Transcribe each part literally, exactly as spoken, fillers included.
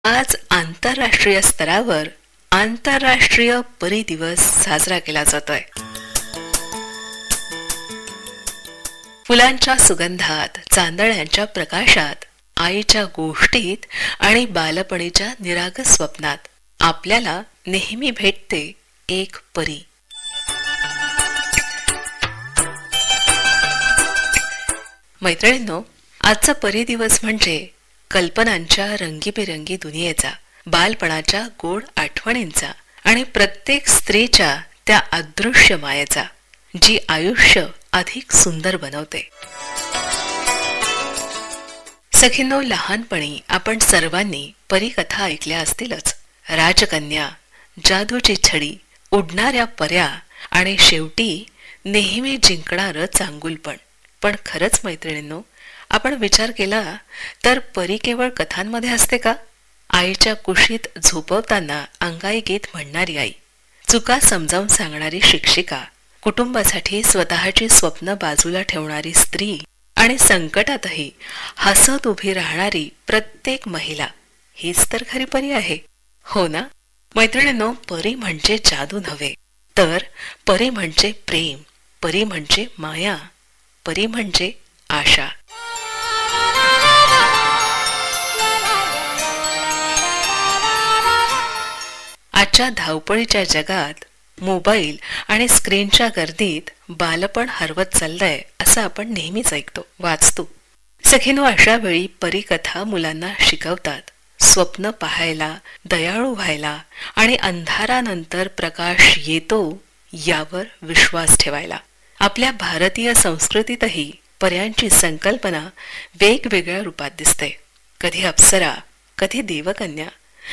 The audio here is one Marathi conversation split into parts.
आज आंतरराष्ट्रीय स्तरावर आंतरराष्ट्रीय परी दिवस साजरा केला जातोय. फुलांच्या सुगंधात, चांदण्यांच्या प्रकाशात, आईच्या गोष्टीत आणि बालपणीच्या निरागस स्वप्नात आपल्याला नेहमी भेटते एक परी. मैत्रिणींनो, आजचा परी दिवस म्हणजे कल्पनांच्या रंगीबेरंगी दुनियेचा, बालपणाच्या गोड आठवणींचा आणि प्रत्येक स्त्रीच्या त्या अदृश्य मायेचा, जी आयुष्य अधिक सुंदर बनवते. सखींनो, लहानपणी आपण सर्वांनी परीकथा ऐकल्या असतीलच. राजकन्या, जादूची छडी, उडणाऱ्या पऱ्या आणि शेवटी नेहमी जिंकणारं चांगुलपण. पण खरंच मैत्रिणींनो, आपण विचार केला तर परी केवळ कथांमध्ये असते का? आईच्या कुशीत झोपवताना अंगाई गीत म्हणणारी आई, चुका समजावून सांगणारी शिक्षिका, कुटुंबासाठी स्वतःची स्वप्न बाजूला ठेवणारी स्त्री आणि संकटातही हसत उभी राहणारी प्रत्येक महिला, हीच तर खरी परी आहे, हो ना? मैत्रिणींनो, परी म्हणजे जादू नव्हे, तर परी म्हणजे प्रेम, परी म्हणजे माया, परी म्हणजे आशा. आजच्या धावपळीच्या जगात मोबाईल आणि स्क्रीनच्या गर्दीत बालपण हरवत चाललंय असं आपण नेहमीच ऐकतो, वाचतो. सखींनो, अशा वेळी परीकथा मुलांना शिकवतात स्वप्न पाहायला, दयाळू व्हायला आणि अंधारानंतर प्रकाश येतो यावर विश्वास ठेवायला. आपल्या भारतीय संस्कृतीतही पर्यांची संकल्पना वेगवेगळ्या रूपात दिसते. कधी अप्सरा, कधी देवकन्या,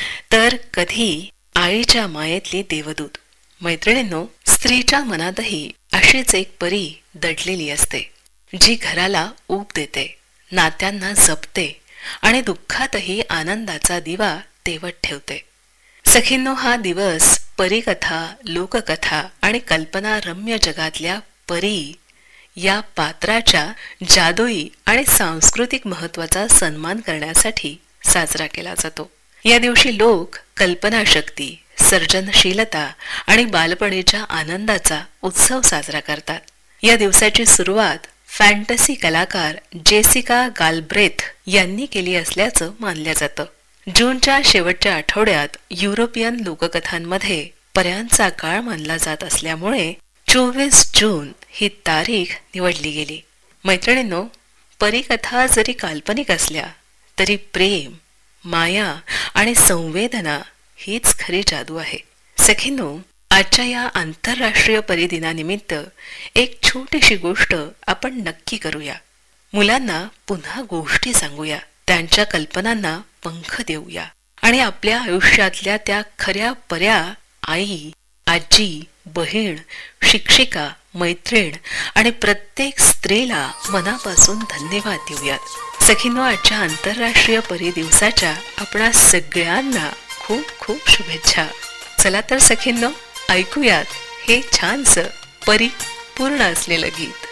तर कधी आईच्या मायेतली देवदूत. मैत्रिणींनो, स्त्रीच्या मनातही अशीच एक परी दडलेली असते, जी घराला ऊब देते, नात्यांना जपते आणि दुःखातही आनंदाचा दिवा तेवत ठेवते. सखींनो, हा दिवस परीकथा, लोककथा आणि कल्पनारम्य जगातल्या परी या पात्राच्या जादुई आणि सांस्कृतिक महत्वाचा सन्मान करण्यासाठी साजरा केला जातो. या दिवशी लोक कल्पनाशक्ती, सर्जनशीलता आणि बालपणीच्या आनंदाचा उत्सव साजरा करतात. या दिवसाची सुरुवात फॅन्टसी कलाकार जेसिका गालब्रेथ यांनी केली असल्याचं मानलं जातं. जूनच्या शेवटच्या आठवड्यात युरोपियन लोककथांमध्ये पर्यांचा काळ मानला जात असल्यामुळे चोवीस जून ही तारीख निवडली गेली. मैत्रिणींनो, परीकथा जरी काल्पनिक असल्या तरी प्रेम, माया आणि संवेदना हीच खरी जादू आहे. सखींनो, आजच्या या आंतरराष्ट्रीय परिदिनानिमित्त एक छोटीशी गोष्ट आपण नक्की करूया. मुलांना पुन्हा गोष्टी सांगूया, त्यांच्या कल्पनांना पंख देऊया आणि आपल्या आयुष्यातल्या त्या खऱ्या पर्या आई, आजी, बहीण, शिक्षिका, मैत्रीण आणि प्रत्येक स्त्रीला मनापासून धन्यवाद देऊयात. सखींनो, आजच्या आंतरराष्ट्रीय परी दिवसाच्या आपणा सगळ्यांना खूप खूप शुभेच्छा. चला तर सखींनो, ऐकूयात हे छानसं परी पूर्ण असलेलं गीत.